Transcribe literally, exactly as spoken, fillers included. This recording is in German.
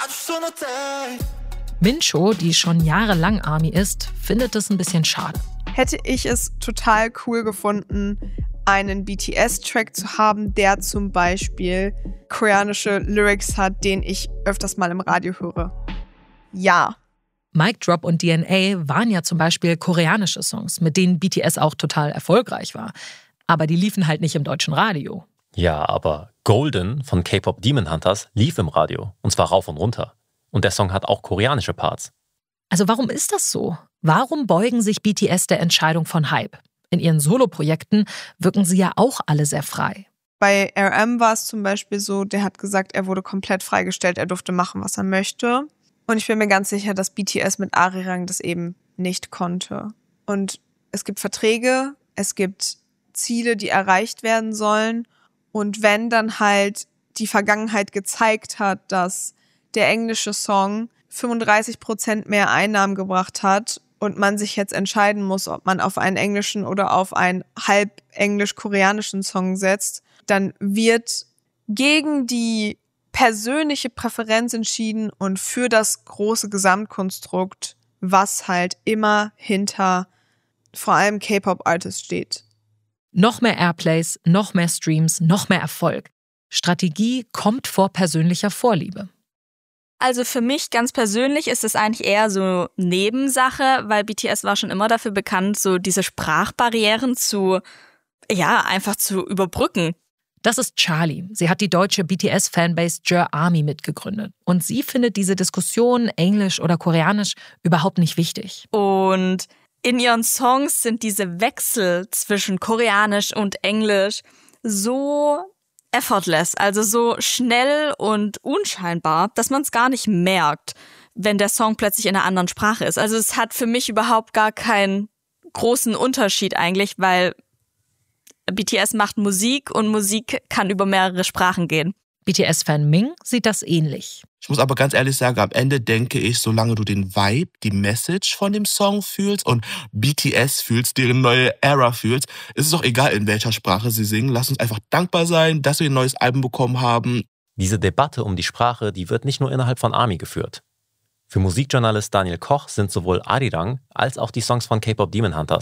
Mincho, die schon jahrelang ARMY ist, findet es ein bisschen schade. Hätte ich es total cool gefunden, einen B T S-Track zu haben, der zum Beispiel koreanische Lyrics hat, den ich öfters mal im Radio höre. Ja. Mic Drop und D N A waren ja zum Beispiel koreanische Songs, mit denen B T S auch total erfolgreich war. Aber die liefen halt nicht im deutschen Radio. Ja, aber Golden von K-Pop Demon Hunters lief im Radio. Und zwar rauf und runter. Und der Song hat auch koreanische Parts. Also warum ist das so? Warum beugen sich B T S der Entscheidung von Hype? In ihren Soloprojekten wirken sie ja auch alle sehr frei. Bei R M war es zum Beispiel so, der hat gesagt, er wurde komplett freigestellt, er durfte machen, was er möchte. Und ich bin mir ganz sicher, dass B T S mit Arirang das eben nicht konnte. Und es gibt Verträge, es gibt Ziele, die erreicht werden sollen. Und wenn dann halt die Vergangenheit gezeigt hat, dass der englische Song fünfunddreißig Prozent mehr Einnahmen gebracht hat und man sich jetzt entscheiden muss, ob man auf einen englischen oder auf einen halb englisch-koreanischen Song setzt, dann wird gegen die persönliche Präferenz entschieden und für das große Gesamtkonstrukt, was halt immer hinter vor allem K-Pop-Artists steht. Noch mehr Airplays, noch mehr Streams, noch mehr Erfolg. Strategie kommt vor persönlicher Vorliebe. Also für mich ganz persönlich ist es eigentlich eher so Nebensache, weil B T S war schon immer dafür bekannt, so diese Sprachbarrieren zu, ja, einfach zu überbrücken. Das ist Charlie. Sie hat die deutsche B T S-Fanbase Jer ARMY mitgegründet. Und sie findet diese Diskussion, Englisch oder Koreanisch, überhaupt nicht wichtig. Und in ihren Songs sind diese Wechsel zwischen Koreanisch und Englisch so effortless, also so schnell und unscheinbar, dass man es gar nicht merkt, wenn der Song plötzlich in einer anderen Sprache ist. Also es hat für mich überhaupt gar keinen großen Unterschied eigentlich, weil B T S macht Musik und Musik kann über mehrere Sprachen gehen. B T S-Fan Ming sieht das ähnlich. Ich muss aber ganz ehrlich sagen, am Ende denke ich, solange du den Vibe, die Message von dem Song fühlst und B T S fühlst, deren neue Era fühlst, ist es doch egal, in welcher Sprache sie singen. Lass uns einfach dankbar sein, dass wir ein neues Album bekommen haben. Diese Debatte um die Sprache, die wird nicht nur innerhalb von ARMY geführt. Für Musikjournalist Daniel Koch sind sowohl Arirang als auch die Songs von K-Pop Demon Hunters